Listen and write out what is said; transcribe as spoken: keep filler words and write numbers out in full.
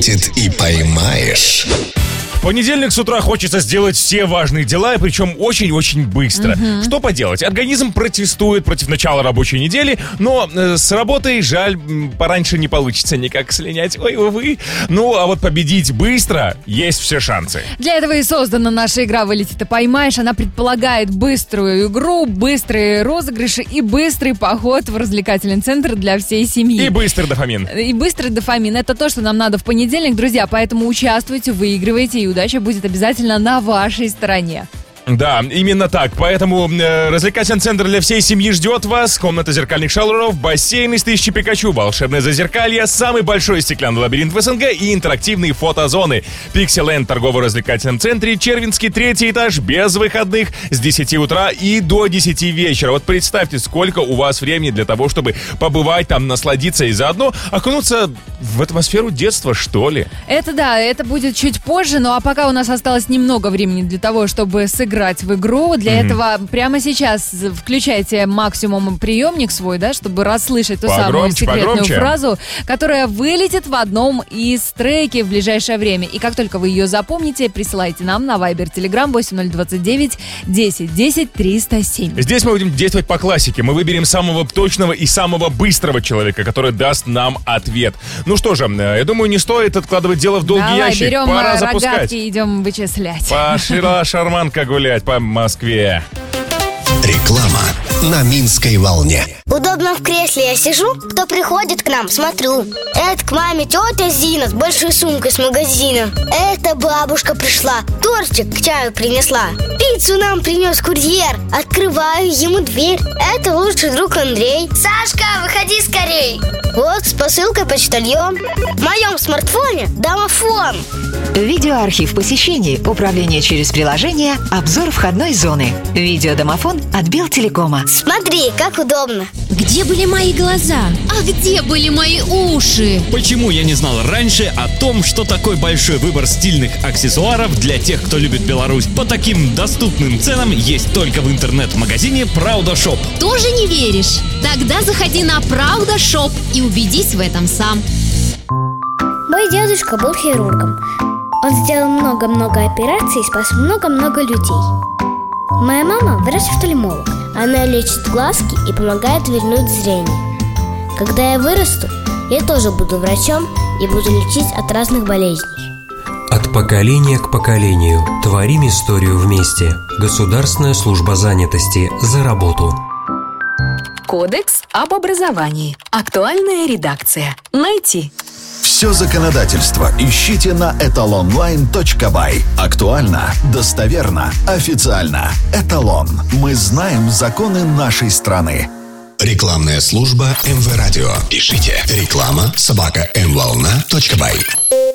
вылетит и поймаешь. В понедельник с утра хочется сделать все важные дела, и причем очень-очень быстро. Mm-hmm. Что поделать? Организм протестует против начала рабочей недели, но э, с работой, жаль, пораньше не получится никак слинять. Ой, увы. Ну, а вот победить быстро есть все шансы. Для этого и создана наша игра «Вылетит и поймаешь». Она предполагает быструю игру, быстрые розыгрыши и быстрый поход в развлекательный центр для всей семьи. И быстрый дофамин. И быстрый дофамин. Это то, что нам надо в понедельник, друзья. Поэтому участвуйте, выигрывайте, и удача будет обязательно на вашей стороне. Да, именно так. Поэтому э, развлекательный центр для всей семьи ждет вас. Комната зеркальных шалеров, бассейн из тысячи Пикачу, волшебное зазеркалье, самый большой стеклянный лабиринт в СНГ и интерактивные фотозоны. Пикселенд в торгово-развлекательном центре, Червинский, третий этаж, без выходных, с десяти утра и до десяти вечера. Вот представьте, сколько у вас времени для того, чтобы побывать там, насладиться и заодно окунуться в атмосферу детства, что ли. Это да, это будет чуть позже, ну а пока у нас осталось немного времени для того, чтобы сыграть в игру. Для mm-hmm. этого прямо сейчас включайте максимум приемник свой, да, чтобы расслышать ту погромче, самую секретную погромче. фразу, которая вылетит в одном из треки в ближайшее время. И как только вы ее запомните, присылайте нам на Viber, Telegram восемь ноль два девять десять десять триста семь. Здесь мы будем действовать по классике. Мы выберем самого точного и самого быстрого человека, который даст нам ответ. Ну что же, я думаю, не стоит откладывать дело в долгий Давай, ящик. берем Пора рогатки, запускать. идем вычислять. Пошла шарманка гулять по Москве. Реклама на Минской волне. Удобно в кресле я сижу, кто приходит к нам, смотрю. Это к маме тетя Зина с большой сумкой с магазина. Это бабушка пришла, тортик к чаю принесла. Пиццу нам принес курьер, открываю ему дверь. Это лучший друг Андрей. Сашка, выходи скорей. Вот с посылкой почтальон. В моем смартфоне домофон. Видеоархив посещений, управление через приложение, обзор входной зоны. Видеодомофон от Белтелекома. Смотри, как удобно. Где были мои глаза? А где были мои уши? Почему я не знал раньше о том, что такой большой выбор стильных аксессуаров для тех, кто любит Беларусь, по таким доступным ценам есть только в интернет-магазине Правда Шоп. Тоже не веришь? Тогда заходи на Правда Шоп и убедись в этом сам. Мой дедушка был хирургом. Он сделал много-много операций и спас много-много людей. Моя мама врач-офтальмолог. Она лечит глазки и помогает вернуть зрение. Когда я вырасту, я тоже буду врачом и буду лечить от разных болезней. От поколения к поколению. Творим историю вместе. Государственная служба занятости. За работу. Кодекс об образовании. Актуальная редакция. Найти. Все законодательство ищите на эталонлайн точка бай. Актуально, достоверно, официально. Эталон. Мы знаем законы нашей страны. Рекламная служба эм вэ Радио. Пишите реклама собака эм волна точка бай.